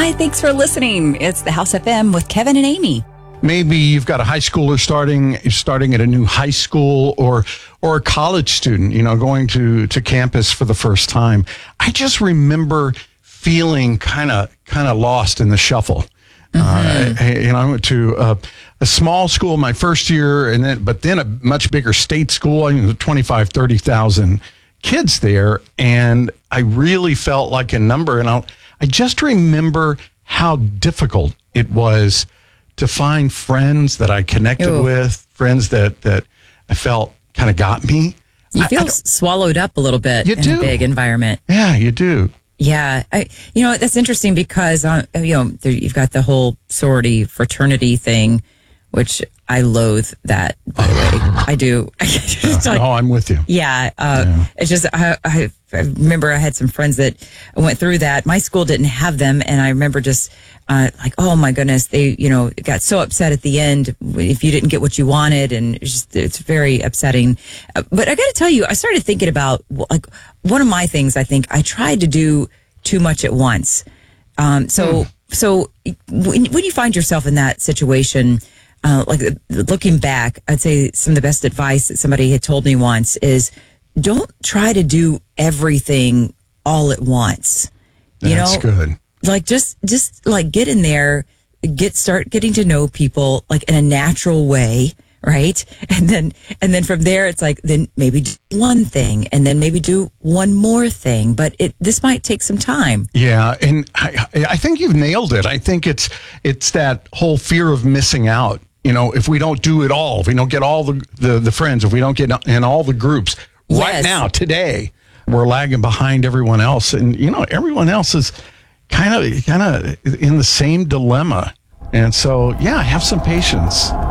Hi, thanks for listening. It's the House FM with Kevin and Amy. Maybe you've got a high schooler starting at a new high school, or a college student, going to campus for the first time. I just remember feeling kind of lost in the shuffle. I went to a small school my first year, but then a much bigger state school. 25, 30,000 kids there, and I really felt like a number. And I just remember how difficult it was to find friends that I connected with, friends that I felt kind of got me. You feel swallowed up a little bit in a big environment. Yeah, you do. Yeah. That's interesting because, you've got the whole sorority fraternity thing, which I loathe that, by the way. I do. I'm with you. Yeah. It's just, I remember I had some friends that went through that. My school didn't have them. And I remember just oh my goodness, they, got so upset at the end if you didn't get what you wanted. And it's very upsetting. But I got to tell you, I started thinking about one of my things. I think I tried to do too much at once. So when you find yourself in that situation, looking back, I'd say some of the best advice that somebody had told me once is don't try to do everything all at once. That's good. Just get in there, start getting to know people in a natural way. Right. And then from there, it's then maybe do one thing and then maybe do one more thing. But this might take some time. Yeah. And I think you've nailed it. I think it's that whole fear of missing out. If we don't do it all, if we don't get all the friends, if we don't get in all the groups right now, today, we're lagging behind everyone else. And, everyone else is kind of in the same dilemma. And so, have some patience.